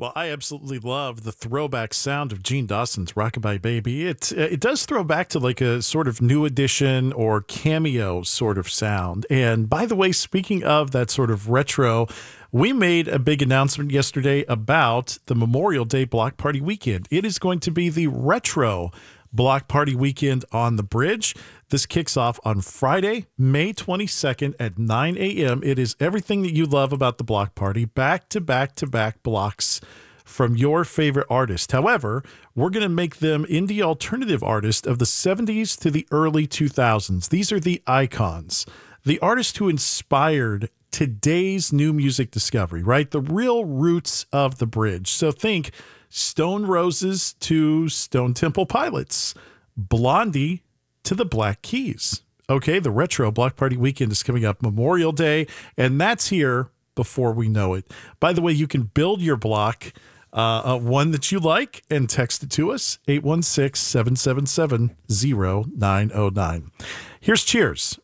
Well, I absolutely love the throwback sound of Gene Dawson's Rockabye Baby. It does throw back to like a sort of new edition or cameo sort of sound. And by the way, speaking of that sort of retro, we made a big announcement yesterday about the Memorial Day Block Party weekend. It is going to be the retro Block Party weekend on the bridge. This kicks off on Friday, May 22nd at 9 a.m. It is everything that you love about the Block Party, back to back to back blocks from your favorite artist. However, we're going to make them indie alternative artists of the 70s to the early 2000s. These are the icons, the artists who inspired today's new music discovery, right? The real roots of the bridge. So think Stone Roses to Stone Temple Pilots, Blondie to the Black Keys. Okay, the retro Block Party weekend is coming up Memorial Day, and that's here before we know it. By the way, you can build your block, one that you like, and text it to us, 816-777-0909. Here's Cheers